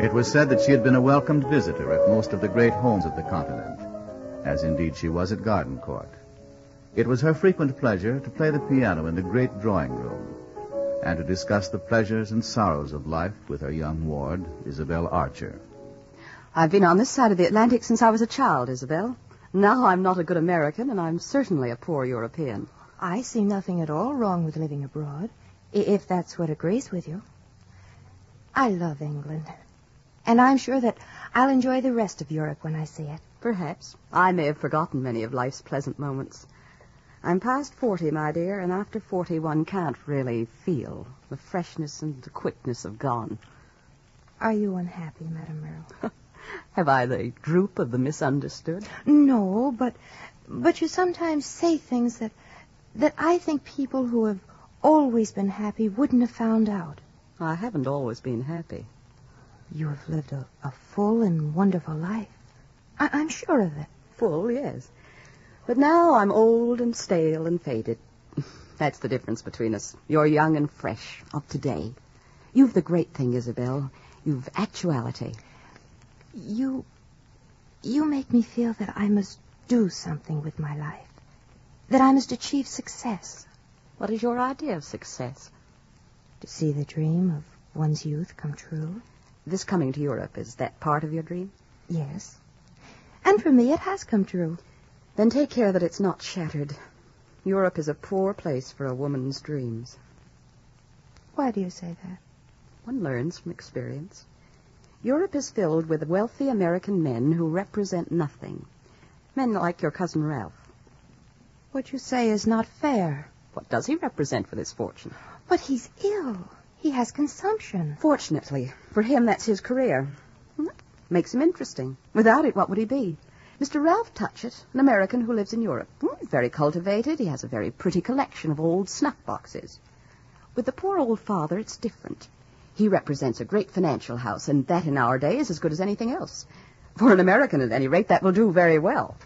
It was said that she had been a welcomed visitor at most of the great homes of the continent, as indeed she was at Gardencourt. It was her frequent pleasure to play the piano in the great drawing room and to discuss the pleasures and sorrows of life with her young ward, Isabel Archer. I've been on this side of the Atlantic since I was a child, Isabel. Now I'm not a good American, and I'm certainly a poor European. I see nothing at all wrong with living abroad, if that's what agrees with you. I love England, and I'm sure that I'll enjoy the rest of Europe when I see it. Perhaps. I may have forgotten many of life's pleasant moments. I'm past 40, my dear, and after 40 one can't really feel. The freshness and the quickness have gone. Are you unhappy, Madame Merle? Have I the droop of the misunderstood? No, but you sometimes say things that I think people who have always been happy wouldn't have found out. I haven't always been happy. You have lived a full and wonderful life. I'm sure of it. Full, yes. But now I'm old and stale and faded. That's the difference between us. You're young and fresh, of today. You've the great thing, Isabel. You've actuality. You make me feel that I must do something with my life. That I must achieve success. What is your idea of success? To see the dream of one's youth come true. This coming to Europe, is that part of your dream? Yes. And for me, it has come true. Then take care that it's not shattered. Europe is a poor place for a woman's dreams. Why do you say that? One learns from experience. Europe is filled with wealthy American men who represent nothing. Men like your cousin Ralph. What you say is not fair. What does he represent with his fortune? But he's ill. He has consumption. Fortunately, for him, that's his career. Makes him interesting. Without it, what would he be? Mr. Ralph Touchett, an American who lives in Europe. Very cultivated. He has a very pretty collection of old snuff boxes. With the poor old father, it's different. He represents a great financial house, and that in our day is as good as anything else. For an American, at any rate, that will do very well.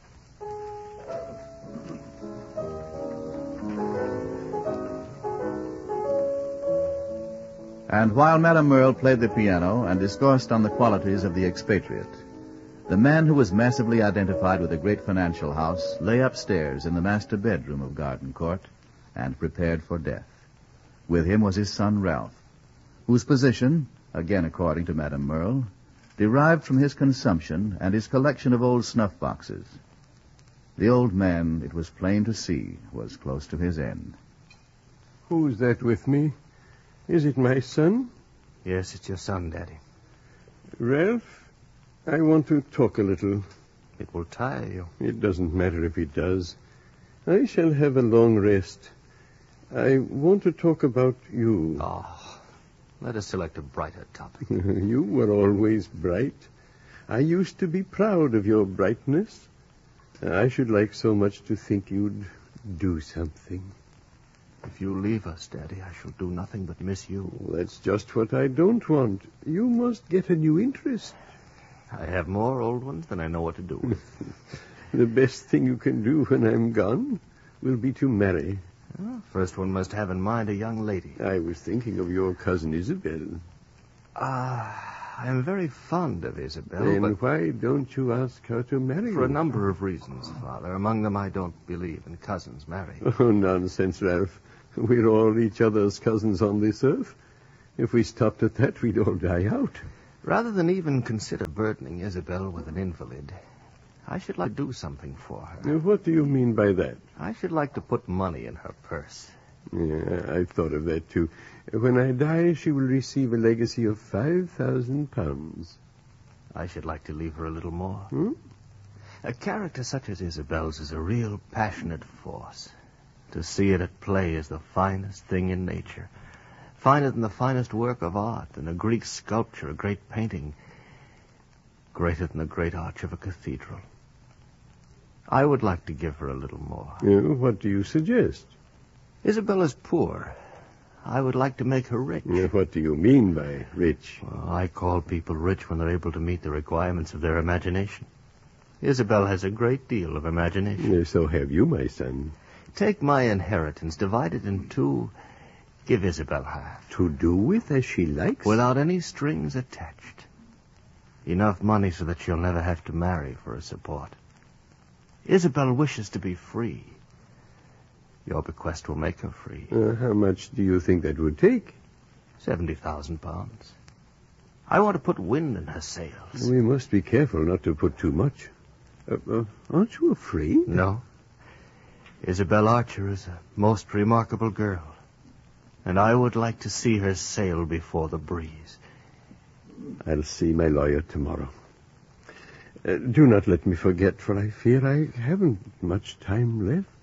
And while Madame Merle played the piano and discoursed on the qualities of the expatriate, the man who was massively identified with a great financial house lay upstairs in the master bedroom of Gardencourt and prepared for death. With him was his son Ralph, whose position, again according to Madame Merle, derived from his consumption and his collection of old snuff boxes. The old man, it was plain to see, was close to his end. Who's that with me? Is it my son? Yes, it's your son, Daddy. Ralph, I want to talk a little. It will tire you. It doesn't matter if it does. I shall have a long rest. I want to talk about you. Oh, let us select a brighter topic. You were always bright. I used to be proud of your brightness. I should like so much to think you'd do something. If you leave us, Daddy, I shall do nothing but miss you. That's just what I don't want. You must get a new interest. I have more old ones than I know what to do with. The best thing you can do when I'm gone will be to marry. Well, first one must have in mind a young lady. I was thinking of your cousin Isabel. I am very fond of Isabel, Then but why don't you ask her to marry for a you? number of reasons, Father. Among them, I don't believe in cousins marrying. Oh, nonsense, Ralph. We're all each other's cousins on this earth. If we stopped at that, we'd all die out. Rather than even consider burdening Isabel with an invalid, I should like to do something for her. What do you mean by that? I should like to put money in her purse. Yeah, I thought of that, too. When I die, she will receive a legacy of £5,000. I should like to leave her a little more. Hmm? A character such as Isabel's is a real passionate force. To see it at play is the finest thing in nature. Finer than the finest work of art, than a Greek sculpture, a great painting. Greater than the great arch of a cathedral. I would like to give her a little more. What do you suggest? Isabel is poor. I would like to make her rich. What do you mean by rich? Well, I call people rich when they're able to meet the requirements of their imagination. Isabel has a great deal of imagination. So have you, my son. Take my inheritance, divide it in two, give Isabel half. To do with as she likes? Without any strings attached. Enough money so that she'll never have to marry for a support. Isabel wishes to be free. Your bequest will make her free. How much do you think that would take? 70,000 pounds. I want to put wind in her sails. We must be careful not to put too much. Aren't you afraid? No. Isabel Archer is a most remarkable girl, and I would like to see her sail before the breeze. I'll see my lawyer tomorrow. Do not let me forget, for I fear I haven't much time left.